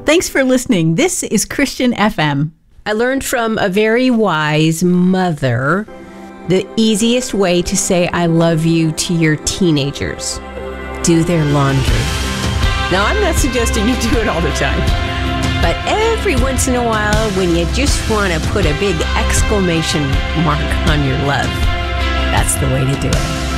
Thanks for listening. This is Christian FM. I learned from a very wise mother the easiest way to say I love you to your teenagers. Do their laundry. Now, I'm not suggesting you do it all the time, but every once in a while when you just want to put a big exclamation mark on your love, that's the way to do it.